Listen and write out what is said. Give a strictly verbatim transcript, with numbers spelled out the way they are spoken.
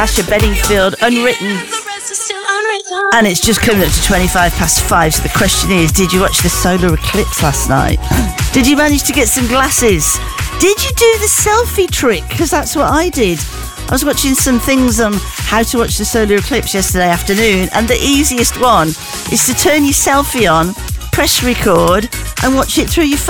Natasha Bedingfield, Unwritten. And it's just coming up to twenty-five past five. So the question is, did you watch the solar eclipse last night? Did you manage to get some glasses? Did you do the selfie trick? Because that's what I did. I was watching some things on how to watch the solar eclipse yesterday afternoon, and the easiest one is to turn your selfie on, press record, and watch it through your phone.